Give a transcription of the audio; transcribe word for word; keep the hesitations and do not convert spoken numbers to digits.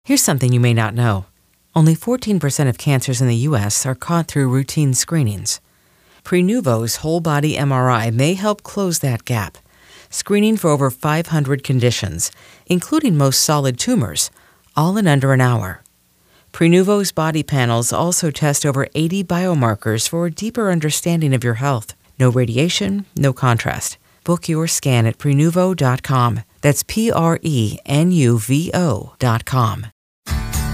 Here's something you may not know. Only fourteen percent of cancers in the U S are caught through routine screenings. Prenuvo's whole-body M R I may help close that gap, screening for over five hundred conditions, including most solid tumors, all in under an hour. Prenuvo's body panels also test over eighty biomarkers for a deeper understanding of your health. No radiation, no contrast. Book your scan at prenuvo dot com. That's P R E N U V O dot com.